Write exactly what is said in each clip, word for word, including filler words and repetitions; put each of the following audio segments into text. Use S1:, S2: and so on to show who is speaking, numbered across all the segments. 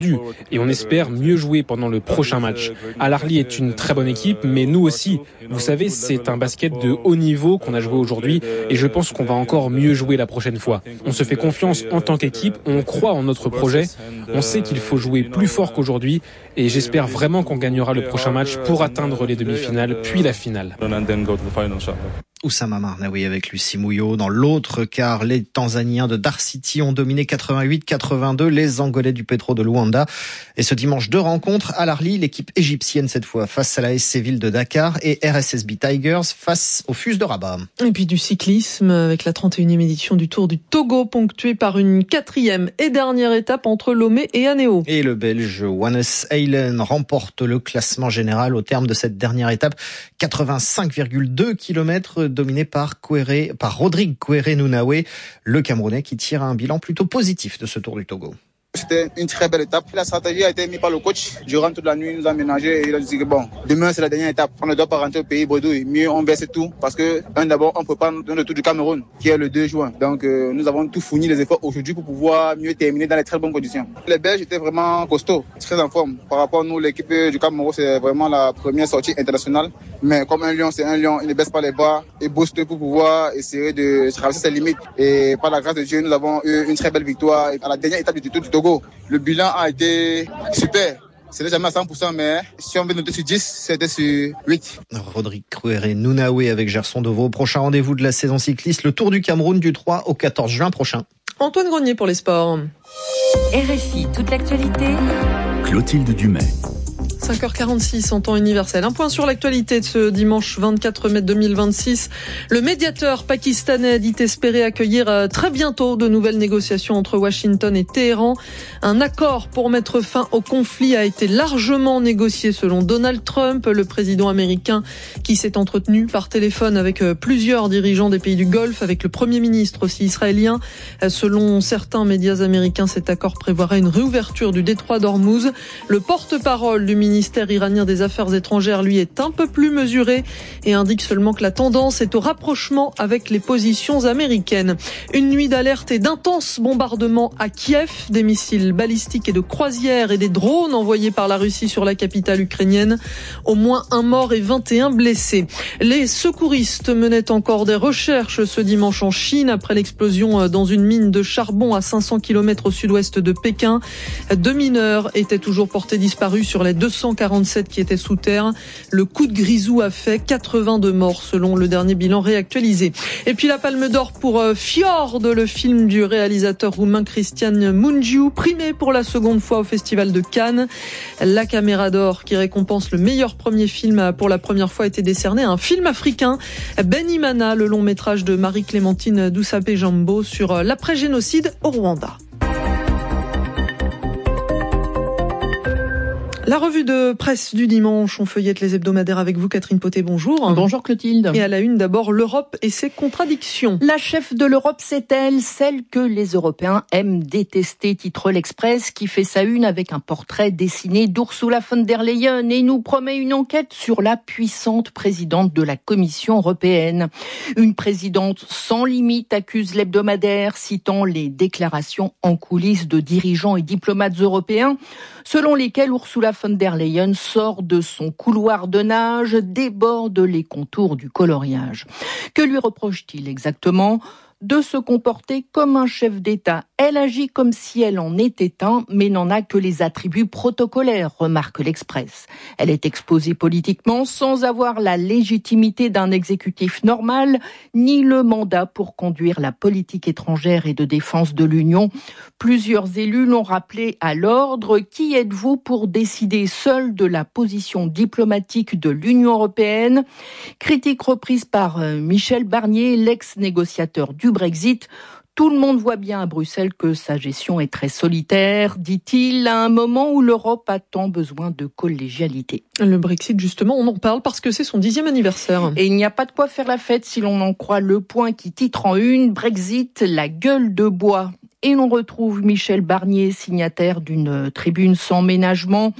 S1: Et on espère mieux jouer pendant le prochain match. Al Ahly est une très bonne équipe, mais nous aussi. Vous savez, c'est un basket de haut niveau qu'on a joué aujourd'hui et je pense qu'on va encore mieux jouer la prochaine fois. On se fait confiance en tant qu'équipe, on croit en notre projet, on sait qu'il faut jouer plus fort qu'aujourd'hui et j'espère vraiment qu'on gagnera le prochain match pour atteindre les demi-finales puis la finale.
S2: Oussama Marnaoui avec Lucie Mouillot. Dans l'autre quart, les Tanzaniens de Dar City ont dominé quatre-vingt-huit quatre-vingt-deux les Angolais du Petro de Luanda. Et ce dimanche, deux rencontres. Al Ahly, l'équipe égyptienne cette fois, face à la S C Ville de Dakar et R S S B Tigers face au Fus de Rabat.
S3: Et puis du cyclisme avec la trente et unième édition du Tour du Togo ponctuée par une quatrième et dernière étape entre Lomé et Anéo.
S2: Et le Belge Wannes Eilen remporte le classement général au terme de cette dernière étape. quatre-vingt-cinq virgule deux kilomètres dominé par Kouéré, par Rodrigue Kouéré-Nounawé, le Camerounais qui tire un bilan plutôt positif de ce Tour du Togo.
S4: C'était une très belle étape. La stratégie a été mise par le coach. Durant toute la nuit, il nous a ménagé et il a dit que bon, demain c'est la dernière étape. On ne doit pas rentrer au pays bredouille. Mieux on verse tout parce que, un d'abord, on prépare le Tour du Cameroun qui est le deux juin. Donc euh, nous avons tout fourni les efforts aujourd'hui pour pouvoir mieux terminer dans les très bonnes conditions. Les Belges étaient vraiment costauds, très en forme. Par rapport à nous, l'équipe du Cameroun, c'est vraiment la première sortie internationale. Mais comme un lion, c'est un lion, il ne baisse pas les bras et booste pour pouvoir essayer de traverser ses limites. Et par la grâce de Dieu, nous avons eu une très belle victoire à la dernière étape du Tour du Togo. Le bilan a été super. Ce n'est jamais à cent pour cent, mais si on veut noter sur dix, c'était sur huit.
S2: Rodrigue Kouéré-Nounawé avec Gerson Deveau. Prochain rendez-vous de la saison cycliste, le Tour du Cameroun du trois au quatorze juin prochain.
S3: Antoine Grenier pour les sports.
S5: R F I, toute l'actualité.
S6: Clotilde Dumais.
S3: cinq heures quarante-six en temps universel. Un point sur l'actualité de ce dimanche vingt-quatre mai deux mille vingt-six. Le médiateur pakistanais dit espérer accueillir très bientôt de nouvelles négociations entre Washington et Téhéran. Un accord pour mettre fin au conflit a été largement négocié selon Donald Trump, le président américain qui s'est entretenu par téléphone avec plusieurs dirigeants des pays du Golfe, avec le premier ministre aussi israélien. Selon certains médias américains, cet accord prévoirait une réouverture du détroit d'Ormuz. Le porte-parole du ministre Le ministère iranien des Affaires étrangères, lui, est un peu plus mesuré et indique seulement que la tendance est au rapprochement avec les positions américaines. Une nuit d'alerte et d'intenses bombardements à Kiev, des missiles balistiques et de croisière et des drones envoyés par la Russie sur la capitale ukrainienne. Au moins un mort et vingt et un blessés. Les secouristes menaient encore des recherches ce dimanche en Chine après l'explosion dans une mine de charbon à cinq cents kilomètres au sud-ouest de Pékin. Deux mineurs étaient toujours portés disparus sur les deux cent quarante-sept qui étaient sous terre. Le coup de grisou a fait quatre-vingt-deux morts selon le dernier bilan réactualisé. Et puis la Palme d'Or pour Fjord, le film du réalisateur roumain Cristian Mungiu, primé pour la seconde fois au Festival de Cannes. La Caméra d'Or qui récompense le meilleur premier film a pour la première fois été décerné à un film africain, Benimana, le long métrage de Marie-Clémentine Doussapé-Jambo sur l'après-génocide au Rwanda. La revue de presse du dimanche, on feuillette les hebdomadaires avec vous, Catherine Poté, bonjour.
S7: Bonjour Clotilde.
S3: Et à la une, d'abord, l'Europe et ses contradictions.
S7: La chef de l'Europe, c'est elle, celle que les Européens aiment détester, titre l'Express, qui fait sa une avec un portrait dessiné d'Ursula von der Leyen et nous promet une enquête sur la puissante présidente de la Commission européenne. Une présidente sans limite, accuse l'hebdomadaire, citant les déclarations en coulisses de dirigeants et diplomates européens, selon lesquels Ursula von der Leyen sort de son couloir de nage, déborde les contours du coloriage. Que lui reproche-t-il exactement ? De se comporter comme un chef d'État. Elle agit comme si elle en était un, mais n'en a que les attributs protocolaires, remarque l'Express. Elle est exposée politiquement sans avoir la légitimité d'un exécutif normal, ni le mandat pour conduire la politique étrangère et de défense de l'Union. Plusieurs élus l'ont rappelé à l'ordre. Qui êtes-vous pour décider seul de la position diplomatique de l'Union européenne ? Critique reprise par Michel Barnier, l'ex-négociateur du Brexit. Tout le monde voit bien à Bruxelles que sa gestion est très solitaire, dit-il, à un moment où l'Europe a tant besoin de collégialité.
S3: Le Brexit, justement, on en parle parce que c'est son dixième anniversaire.
S7: Et il n'y a pas de quoi faire la fête si l'on en croit Le Point qui titre en une « Brexit, la gueule de bois ». Et l'on retrouve Michel Barnier, signataire d'une tribune sans ménagement.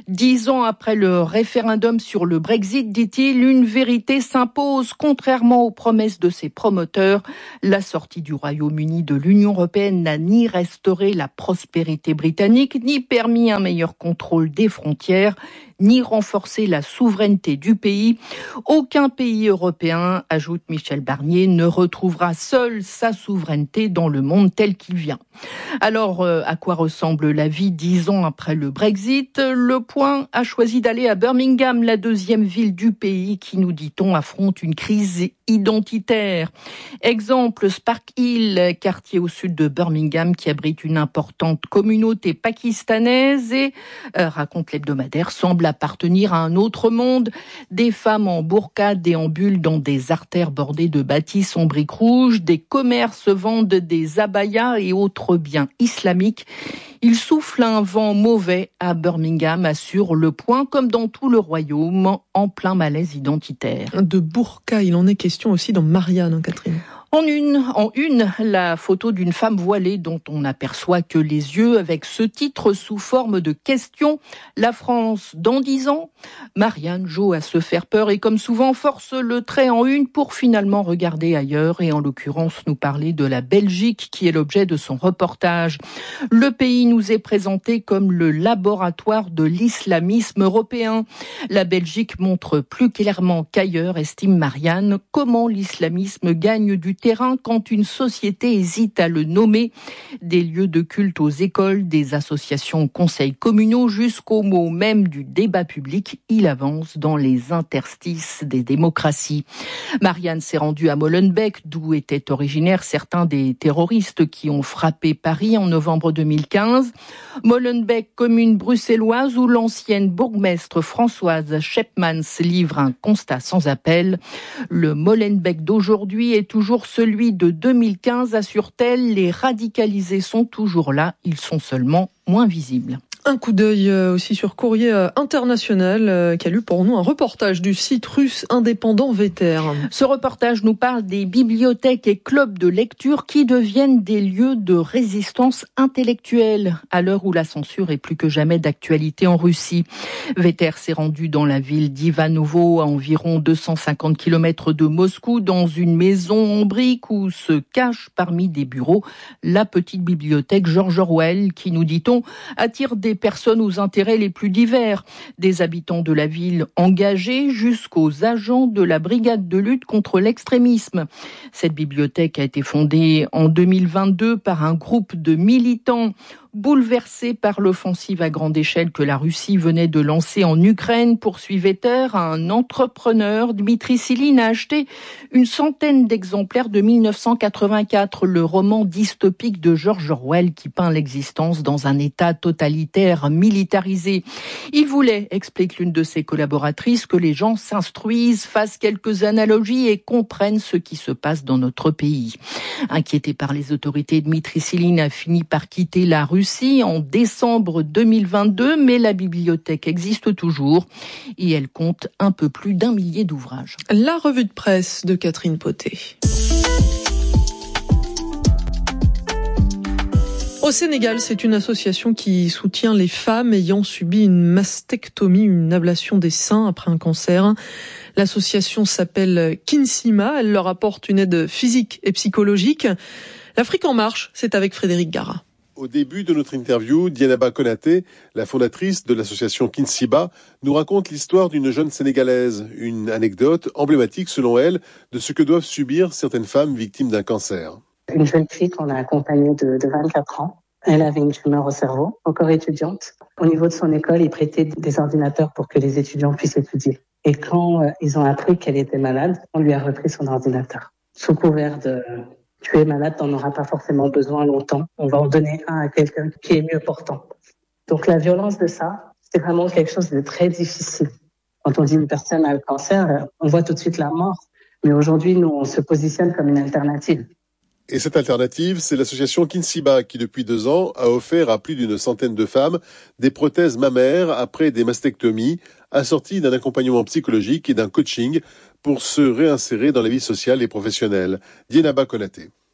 S7: Dix ans après le référendum sur le Brexit, dit-il, une vérité s'impose. Contrairement aux promesses de ses promoteurs, la sortie du Royaume-Uni de l'Union européenne n'a ni restauré la prospérité britannique, ni permis un meilleur contrôle des frontières, ni renforcer la souveraineté du pays. Aucun pays européen, ajoute Michel Barnier, ne retrouvera seul sa souveraineté dans le monde tel qu'il vient. Alors, euh, à quoi ressemble la vie dix ans après le Brexit ? Le Point a choisi d'aller à Birmingham, la deuxième ville du pays qui, nous dit-on, affronte une crise identitaire. Exemple, Spark Hill, quartier au sud de Birmingham qui abrite une importante communauté pakistanaise et, euh, raconte l'hebdomadaire, semble appartenir à un autre monde. Des femmes en burqa déambulent dans des artères bordées de bâtisses en briques rouges. Des commerces vendent des abayas et autres biens islamiques. Il souffle un vent mauvais à Birmingham, assure Le Point, comme dans tout le royaume, en plein malaise identitaire.
S3: De burqa, il en est question aussi dans Marianne, hein, Catherine.
S7: En une, en une, la photo d'une femme voilée dont on n'aperçoit que les yeux avec ce titre sous forme de question. La France dans dix ans. Marianne joue à se faire peur et comme souvent force le trait en une pour finalement regarder ailleurs et en l'occurrence nous parler de la Belgique qui est l'objet de son reportage. Le pays nous est présenté comme le laboratoire de l'islamisme européen. La Belgique montre plus clairement qu'ailleurs, estime Marianne, comment l'islamisme gagne du terrain quand une société hésite à le nommer. Des lieux de culte aux écoles, des associations conseils communaux jusqu'au mot même du débat public, il avance dans les interstices des démocraties. Marianne s'est rendue à Molenbeek, d'où étaient originaires certains des terroristes qui ont frappé Paris en novembre deux mille quinze. Molenbeek, commune bruxelloise où l'ancienne bourgmestre Françoise Schepmans livre un constat sans appel. Le Molenbeek d'aujourd'hui est toujours celui de deux mille quinze, assure-t-elle. Les radicalisés sont toujours là, ils sont seulement moins visibles.
S3: Un coup d'œil aussi sur Courrier International qui a lu pour nous un reportage du site russe indépendant Vetter.
S7: Ce reportage nous parle des bibliothèques et clubs de lecture qui deviennent des lieux de résistance intellectuelle à l'heure où la censure est plus que jamais d'actualité en Russie. Vetter s'est rendu dans la ville d'Ivanovo, à environ deux cent cinquante kilomètres de Moscou, dans une maison en briques où se cache parmi des bureaux la petite bibliothèque George Orwell qui, nous dit-on, attire des personnes aux intérêts les plus divers, des habitants de la ville engagés jusqu'aux agents de la brigade de lutte contre l'extrémisme. Cette bibliothèque a été fondée en deux mille vingt-deux par un groupe de militants bouleversé par l'offensive à grande échelle que la Russie venait de lancer en Ukraine, poursuit Vetter, un entrepreneur, Dmitri Siline, a acheté une centaine d'exemplaires de mille neuf cent quatre-vingt-quatre, le roman dystopique de George Orwell qui peint l'existence dans un État totalitaire militarisé. Il voulait, explique l'une de ses collaboratrices, que les gens s'instruisent, fassent quelques analogies et comprennent ce qui se passe dans notre pays. Inquiété par les autorités, Dmitri Siline a fini par quitter la Russie en décembre deux mille vingt-deux, mais la bibliothèque existe toujours et elle compte un peu plus d'un millier d'ouvrages.
S3: La revue de presse de Catherine Potet. Au Sénégal, c'est une association qui soutient les femmes ayant subi une mastectomie, une ablation des seins après un cancer. L'association s'appelle Kinsima, elle leur apporte une aide physique et psychologique. L'Afrique en marche, c'est avec Frédéric Gara.
S6: Au début de notre interview, Dienaba Konaté, la fondatrice de l'association Kinsiba, nous raconte l'histoire d'une jeune Sénégalaise, une anecdote emblématique selon elle de ce que doivent subir certaines femmes victimes d'un cancer.
S8: Une jeune fille qu'on a accompagnée de, de vingt-quatre ans. Elle avait une tumeur au cerveau, encore étudiante. Au niveau de son école, ils prêtaient des ordinateurs pour que les étudiants puissent étudier. Et quand euh, ils ont appris qu'elle était malade, on lui a repris son ordinateur. Sous couvert de « tu es malade, t'en auras pas forcément besoin longtemps, on va en donner un à quelqu'un qui est mieux portant ». Donc la violence de ça, c'est vraiment quelque chose de très difficile. Quand on dit une personne a le cancer, on voit tout de suite la mort. Mais aujourd'hui, nous, on se positionne comme une alternative.
S6: Et cette alternative, c'est l'association Kinsiba qui, depuis deux ans, a offert à plus d'une centaine de femmes des prothèses mammaires après des mastectomies, assorties d'un accompagnement psychologique et d'un coaching pour se réinsérer dans la vie sociale et professionnelle. Dienaba Konaté.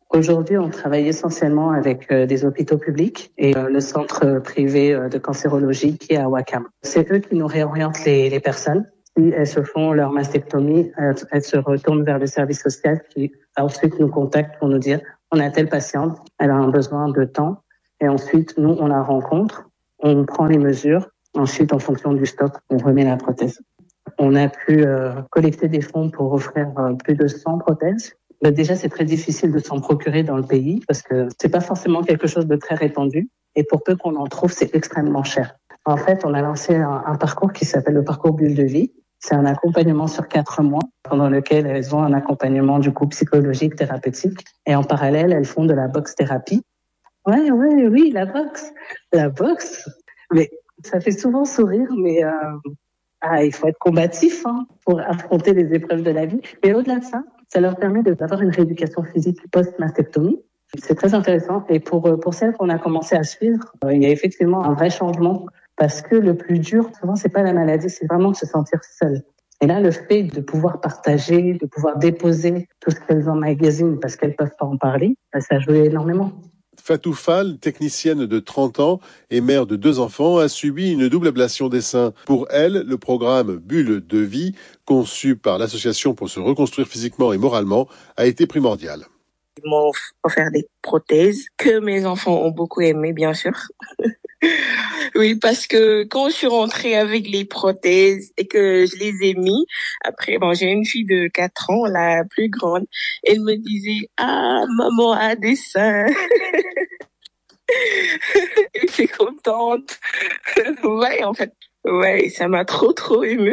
S8: Aujourd'hui, on travaille essentiellement avec euh, des hôpitaux publics et euh, le centre privé euh, de cancérologie qui est à Wakam. C'est eux qui nous réorientent les, les personnes. Si elles se font leur mastectomie, elles, elles se retournent vers le service social qui ensuite nous contacte pour nous dire on a telle patiente, elle a un besoin de temps et ensuite nous on la rencontre, on prend les mesures, ensuite en fonction du stock, on remet la prothèse. On a pu euh, collecter des fonds pour offrir euh, plus de cent prothèses. Mais déjà, c'est très difficile de s'en procurer dans le pays parce que c'est pas forcément quelque chose de très répandu. Et pour peu qu'on en trouve, c'est extrêmement cher. En fait, on a lancé un, un parcours qui s'appelle le parcours Bulle de Vie. C'est un accompagnement sur quatre mois pendant lequel elles ont un accompagnement du coup psychologique, thérapeutique. Et en parallèle, elles font de la boxe thérapie. Ouais, ouais, oui, la boxe. La boxe. Mais ça fait souvent sourire, mais euh, ah, il faut être combatif hein, pour affronter les épreuves de la vie. Et au-delà de ça, ça leur permet d'avoir une rééducation physique post-mastectomie. C'est très intéressant. Et pour, pour celles qu'on a commencé à suivre, il y a effectivement un vrai changement parce que le plus dur, souvent, c'est pas la maladie, c'est vraiment de se sentir seul. Et là, le fait de pouvoir partager, de pouvoir déposer tout ce qu'elles emmagasinent parce qu'elles peuvent pas en parler, ça a joué énormément.
S6: Fatou Fall, technicienne de trente ans et mère de deux enfants, a subi une double ablation des seins. Pour elle, le programme Bulle de Vie, conçu par l'association pour se reconstruire physiquement et moralement, a été primordial.
S9: Ils m'ont offert des prothèses que mes enfants ont beaucoup aimé, bien sûr. Oui, parce que quand je suis rentrée avec les prothèses et que je les ai mis, après, bon, j'ai une fille de quatre ans, la plus grande, elle me disait « Ah, maman a des seins !» Elle était contente. Ouais, en fait, ouais, ça m'a trop, trop émue.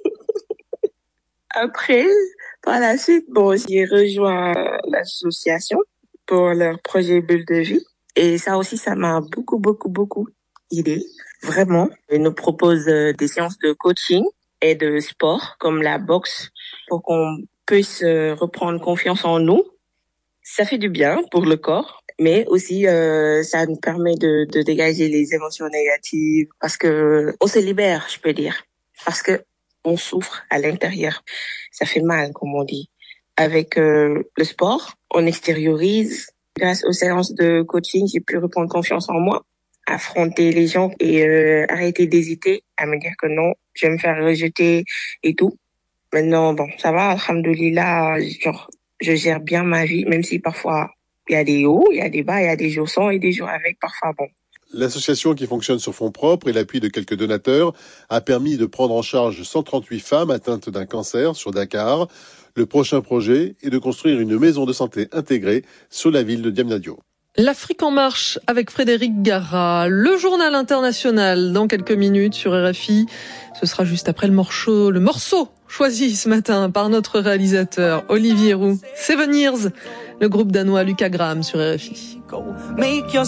S9: Après, par la suite, bon, j'ai rejoint l'association pour leur projet Bulle de Vie. Et ça aussi, ça m'a beaucoup, beaucoup, beaucoup aidé. Vraiment. Ils nous proposent des séances de coaching et de sport, comme la boxe, pour qu'on puisse reprendre confiance en nous. Ça fait du bien pour le corps, mais aussi euh, ça nous permet de, de dégager les émotions négatives, parce que on se libère, je peux dire, parce que on souffre à l'intérieur. Ça fait mal, comme on dit. Avec euh, le sport, on extériorise. Grâce aux séances de coaching, j'ai pu reprendre confiance en moi, affronter les gens et euh, arrêter d'hésiter à me dire que non, je vais me faire rejeter et tout. Maintenant, bon, ça va, alhamdoulilah, genre, je gère bien ma vie, même si parfois il y a des hauts, il y a des bas, il y a des jours sans et des jours avec, parfois bon.
S6: L'association, qui fonctionne sur fonds propres et l'appui de quelques donateurs, a permis de prendre en charge cent trente-huit femmes atteintes d'un cancer sur Dakar. Le prochain projet est de construire une maison de santé intégrée sur la ville de Diamniadio.
S3: L'Afrique en marche avec Frédéric Garra, le journal international dans quelques minutes sur R F I. Ce sera juste après le morceau, le morceau choisi ce matin par notre réalisateur Olivier Roux. Seven Years, le groupe danois Lucas Graham sur R F I.